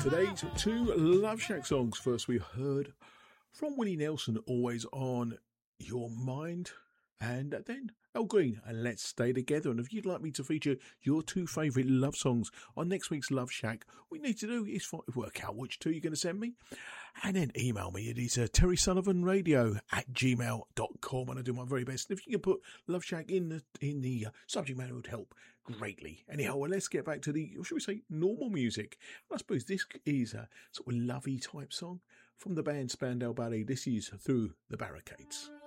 Today's two Love Shack songs. First, we heard from Willie Nelson, Always on Your Mind, and then Al Green, and Let's Stay Together. And if you'd like me to feature your two favourite love songs on next week's Love Shack, what you need to do is work out which two you're going to send me, and then email me. It is terrysullivanradio@gmail.com, and I do my very best. And if you can put Love Shack in the subject matter, it would help greatly. Anyhow, well, let's get back to the, or should we say, normal music. I suppose this is a sort of lovey type song from the band Spandau Ballet. This is Through the Barricades.